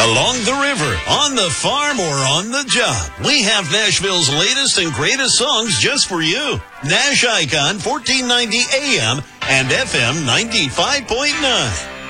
Along the river, on the farm, or on the job, we have Nashville's latest and greatest songs just for you. Nash Icon, 1490 AM and FM 95.9.